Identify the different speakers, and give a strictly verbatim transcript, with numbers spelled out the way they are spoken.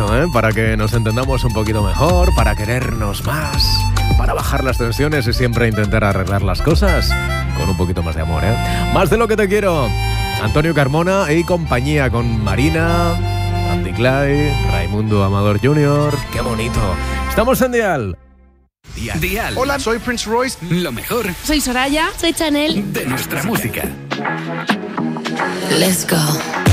Speaker 1: ¿eh? Para que nos entendamos un poquito mejor, para querernos más, para bajar las tensiones y siempre intentar arreglar las cosas con un poquito más de amor, ¿eh? Más de lo que te quiero. Antonio Carmona y compañía con Marina, Andy Clay, Raimundo Amador junior ¡Qué bonito! Estamos en Dial.
Speaker 2: Dial. Dial.
Speaker 3: Hola, soy Prince Royce.
Speaker 2: Lo mejor.
Speaker 4: Soy Soraya.
Speaker 5: Soy Chanel.
Speaker 2: De nuestra música.
Speaker 5: Let's go.